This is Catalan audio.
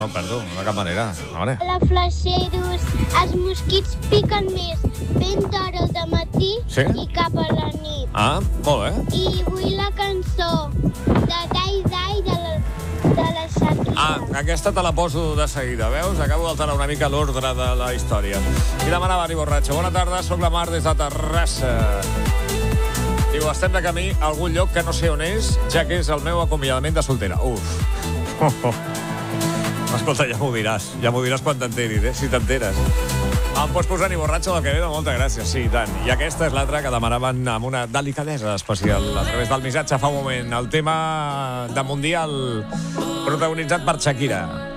No, perdó, de cap manera. Vale. La flaixeros, els mosquits piquen més ben d'hora al dematí i cap a la nit. Ah, molt bé. I vull la cançó de Dai Dai de la Shakira. Ah, aquesta te la poso de seguida, veus? Acabo d'alterar una mica l'ordre de la història. I demanava Ani Borratxo. Bona tarda, soc la Mar des de Terrassa. Diu, estem de camí a algun lloc que no sé on és, ja que és el meu acomiadament de soltera. Escolta, ja m'ho diràs quan t'enteris, si t'enteres. Em pots posar Ani Borratxo del Quevedo? Moltes gràcies, sí, tant. I aquesta és l'altra que demanaven amb una delicadesa especial a través del missatge fa un moment. El tema de Mundial protagonitzat per Shakira.